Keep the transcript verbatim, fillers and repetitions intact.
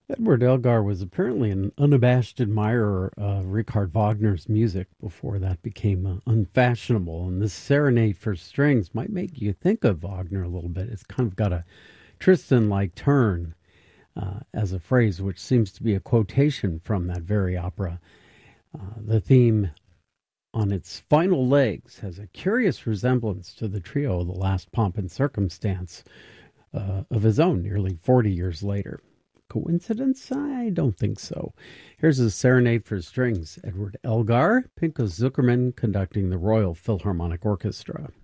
Edward Elgar was apparently an unabashed admirer of Richard Wagner's music before that became uh, unfashionable. And this Serenade for Strings might make you think of Wagner a little bit. It's kind of got a Tristan like turn uh, as a phrase, which seems to be a quotation from that very opera. Uh, the theme on its final legs has a curious resemblance to the trio The Last Pomp and Circumstance uh, of his own nearly forty years later. Coincidence? I don't think so. Here's a Serenade for Strings, Edward Elgar, Pinchas Zukerman conducting the Royal Philharmonic Orchestra.